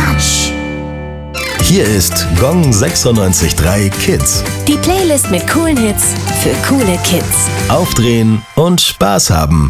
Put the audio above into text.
Quatsch. Hier ist Gong 96.3 Kids. Die Playlist mit coolen Hits für coole Kids. Aufdrehen und Spaß haben.